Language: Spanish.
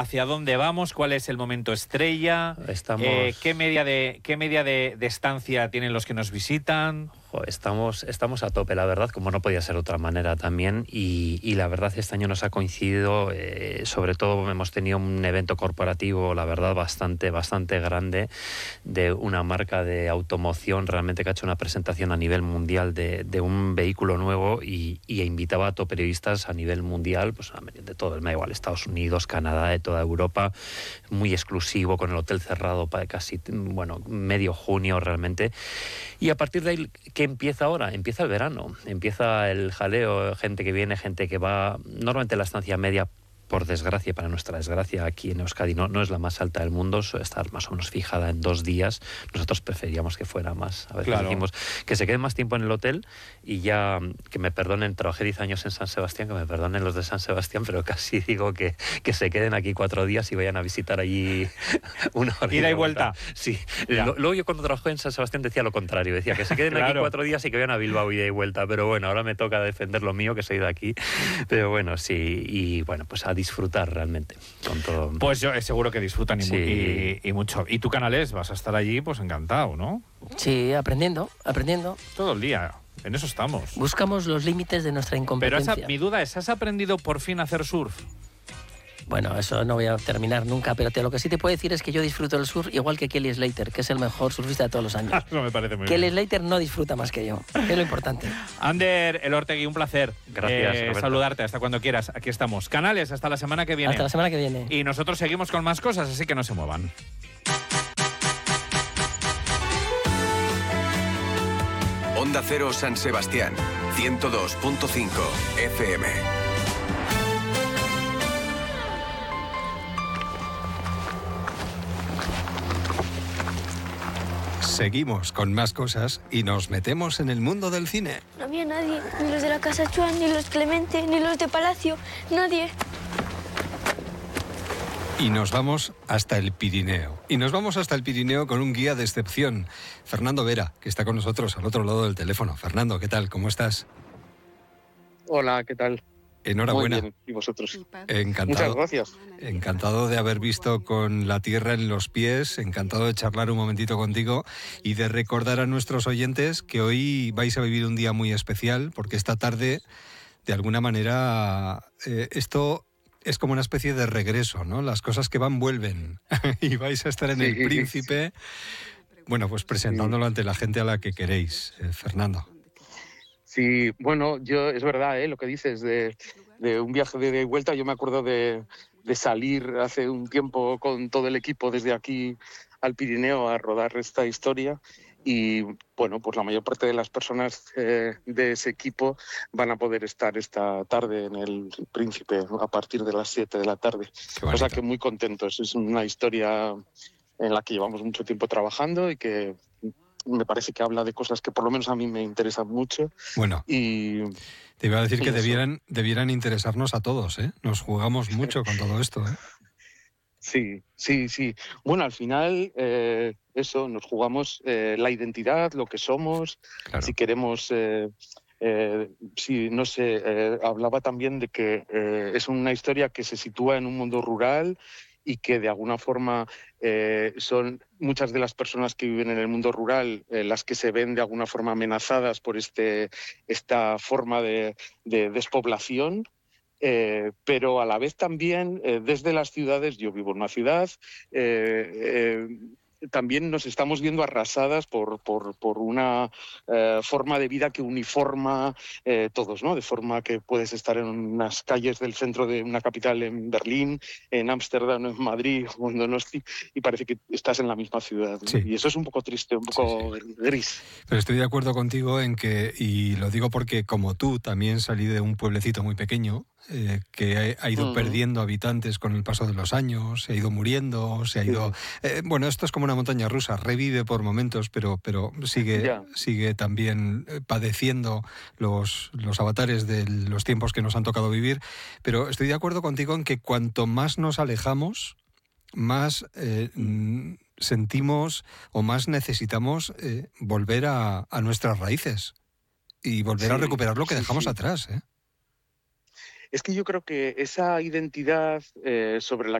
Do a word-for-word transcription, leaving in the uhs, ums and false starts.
hacia dónde vamos, cuál es el momento estrella, Estamos... eh, qué media de qué media de, de estancia tienen los que nos visitan. Estamos, estamos a tope, la verdad, como no podía ser de otra manera también, y, y la verdad este año nos ha coincidido, eh, sobre todo hemos tenido un evento corporativo, la verdad, bastante, bastante grande, de una marca de automoción realmente que ha hecho una presentación a nivel mundial de, de un vehículo nuevo y, y invitaba a top periodistas a nivel mundial, pues de todo, me da igual, Estados Unidos, Canadá, de toda Europa, muy exclusivo, con el hotel cerrado para casi, bueno, medio junio realmente, y a partir de ahí, ¿qué empieza ahora? Empieza el verano, empieza el jaleo, gente que viene, gente que va. Normalmente la estancia media, por desgracia, para nuestra desgracia, aquí en Euskadi no, no es la más alta del mundo, suele estar más o menos fijada en dos días. Nosotros preferíamos que fuera más. A veces Claro. decimos que se queden más tiempo en el hotel y ya, que me perdonen, trabajé diez años en San Sebastián, que me perdonen los de San Sebastián, pero casi digo que, que se queden aquí cuatro días y vayan a visitar allí una hora. Ida y vuelta. Sí. Lo, luego yo cuando trabajé en San Sebastián decía lo contrario, decía que se queden claro. aquí cuatro días y que vayan a Bilbao ida y vuelta, pero bueno, ahora me toca defender lo mío, que soy de aquí, pero bueno, sí, y bueno, pues a disfrutar realmente con todo. Pues yo seguro que disfrutan y, sí. mu y, y mucho. ¿Y tú, Canales, vas a estar allí? Pues encantado, ¿no? Sí, aprendiendo, aprendiendo. Todo el día, en eso estamos. Buscamos los límites de nuestra incompetencia. Pero esa, mi duda es, ¿has aprendido por fin a hacer surf? Bueno, eso no voy a terminar nunca, pero te, lo que sí te puedo decir es que yo disfruto del surf igual que Kelly Slater, que es el mejor surfista de todos los años. Eso me parece muy Kelly bien. Slater no disfruta más que yo, que es lo importante. Ander Elortegui, un placer. Gracias, eh, saludarte hasta cuando quieras. Aquí estamos. Canales, hasta la semana que viene. Hasta la semana que viene. Y nosotros seguimos con más cosas, así que no se muevan. Onda Cero San Sebastián, ciento dos punto cinco F M. Seguimos con más cosas y nos metemos en el mundo del cine. No había nadie, ni los de la Casa Chuan, ni los Clemente, ni los de Palacio, nadie. Y nos vamos hasta el Pirineo. Y nos vamos hasta el Pirineo con un guía de excepción, Fernando Vera, que está con nosotros al otro lado del teléfono. Fernando, ¿qué tal? ¿Cómo estás? Hola, ¿qué tal? Enhorabuena. Muy bien. ¿Y vosotros? Encantado. Muchas gracias. Encantado de haber visto con la tierra en los pies, encantado de charlar un momentito contigo y de recordar a nuestros oyentes que hoy vais a vivir un día muy especial, porque esta tarde, de alguna manera, eh, esto es como una especie de regreso, ¿no? Las cosas que van vuelven y vais a estar en Sí, el Príncipe, bueno, pues presentándolo sí. ante la gente a la que queréis, eh, Fernando. Sí, bueno, yo es verdad, ¿eh? Lo que dices de, de un viaje de ida y vuelta. Yo me acuerdo de, de salir hace un tiempo con todo el equipo desde aquí al Pirineo a rodar esta historia y, bueno, pues la mayor parte de las personas eh, de ese equipo van a poder estar esta tarde en el Príncipe a partir de las siete de la tarde. O sea que muy contentos. Es una historia en la que llevamos mucho tiempo trabajando y que me parece que habla de cosas que por lo menos a mí me interesan mucho. Bueno, y te iba a decir y que eso. debieran, debieran interesarnos a todos, ¿eh? Nos jugamos mucho con todo esto, ¿eh? Sí, sí, sí. Bueno, al final, eh, eso, nos jugamos eh, la identidad, lo que somos, Claro. si queremos... Eh, eh, sí, no sé, eh, hablaba también de que eh, es una historia que se sitúa en un mundo rural y que de alguna forma eh, son muchas de las personas que viven en el mundo rural eh, las que se ven de alguna forma amenazadas por este, esta forma de, de despoblación. Eh, pero a la vez también eh, desde las ciudades, yo vivo en una ciudad, eh, eh, también nos estamos viendo arrasadas por, por, por una eh, forma de vida que uniforma eh, todos, ¿no? De forma que puedes estar en unas calles del centro de una capital en Berlín, en Ámsterdam, en Madrid o en Donosti, y parece que estás en la misma ciudad, ¿no? Sí. Y eso es un poco triste, un poco Sí, sí. gris. Pero estoy de acuerdo contigo en que, y lo digo porque como tú también salí de un pueblecito muy pequeño, eh, que ha ido uh-huh. perdiendo habitantes con el paso de los años, se ha ido muriendo, se ha ido... Uh-huh. Eh, bueno, esto es como una montaña rusa, revive por momentos, pero, pero sigue, yeah. sigue también padeciendo los, los avatares de los tiempos que nos han tocado vivir. Pero estoy de acuerdo contigo en que cuanto más nos alejamos, más eh, sentimos o más necesitamos eh, volver a, a nuestras raíces y volver sí, a recuperar lo que sí, dejamos sí. atrás, ¿eh? Es que yo creo que esa identidad eh, sobre la